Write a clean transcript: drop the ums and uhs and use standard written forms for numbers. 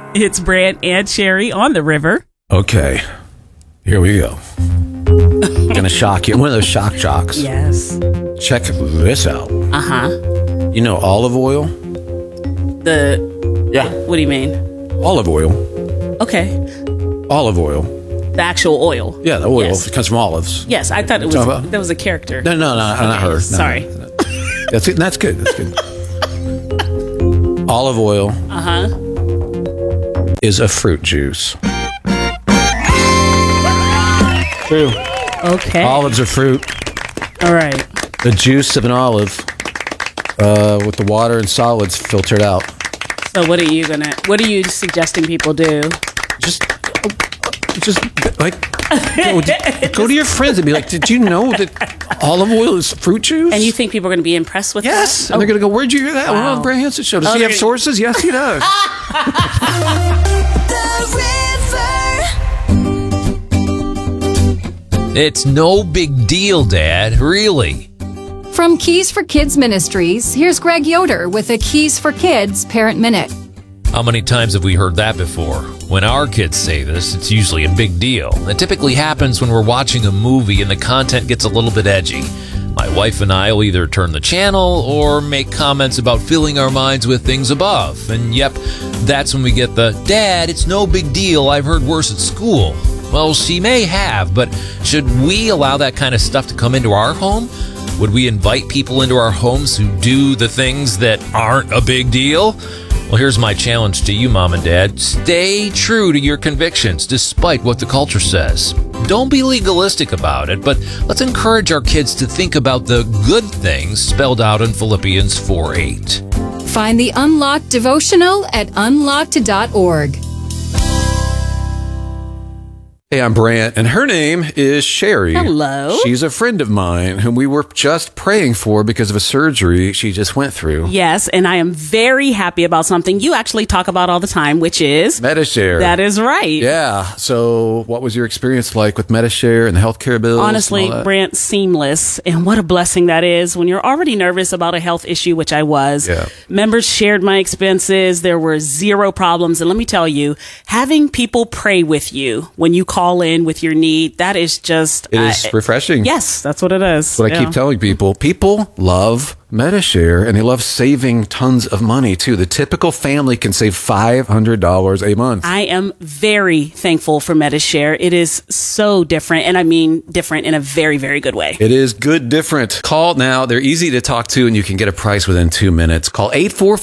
It's Brant and Sherry on the river. Okay, here we go. Gonna shock you. One of those shock jocks. Yes. Check this out. Uh-huh. You know olive oil? Yeah. What do you mean? Olive oil. Okay. Olive oil. The actual oil. Yeah, the oil. Yes. It comes from olives. Yes, I thought that was a character. No, not her. No. Sorry. That's it. That's good. That's good. Olive oil. Is a fruit juice. True. Okay. Olives are fruit. All right. The juice of an olive with the water and solids filtered out. So what are you suggesting people do? Just like go to your friends and be like, did you know that olive oil is fruit juice? And you think people are going to be impressed with that? Yes. And they're going to go, where'd you hear that? Wow. Well, on Brant Hansen show. Does he have sources? Yes, he does. It's no big deal, Dad. Really. From Keys for Kids Ministries, here's Greg Yoder with a Keys for Kids Parent Minute. How many times have we heard that before? When our kids say this, it's usually a big deal. It typically happens when we're watching a movie and the content gets a little bit edgy. My wife and I will either turn the channel or make comments about filling our minds with things above. And yep, that's when we get the, Dad, it's no big deal, I've heard worse at school. Well, she may have, but should we allow that kind of stuff to come into our home? Would we invite people into our homes who do the things that aren't a big deal? Well, here's my challenge to you, Mom and Dad. Stay true to your convictions, despite what the culture says. Don't be legalistic about it, but let's encourage our kids to think about the good things spelled out in Philippians 4:8. Find the Unlocked devotional at unlocked.org. Hey, I'm Brant, and her name is Sherry. Hello. She's a friend of mine whom we were just praying for because of a surgery she just went through. Yes, and I am very happy about something you actually talk about all the time, which is Medi-Share. That is right. Yeah. So what was your experience like with Medi-Share and the healthcare bills? Honestly, Brant, seamless. And what a blessing that is when you're already nervous about a health issue, which I was. Yeah. Members shared my expenses. There were zero problems. And let me tell you, having people pray with you when you call in with your need, that is just... It is refreshing. Yes, that's what it is. That's what I keep telling people. People love Medi-Share, and they love saving tons of money, too. The typical family can save $500 a month. I am very thankful for Medi-Share. It is so different, and I mean different in a very, very good way. It is good different. Call now. They're easy to talk to, and you can get a price within 2 minutes. Call 844